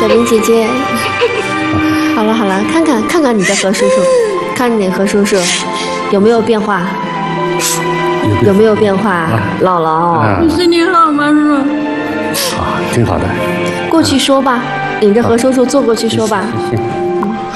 小林姐姐。好了好了，看看你的何叔叔，看你何叔叔有没有变化？有没有变化？姥姥， 你身体好吗，叔？ 啊，挺好的。 过去说吧，领着何叔叔坐过去说吧。 行。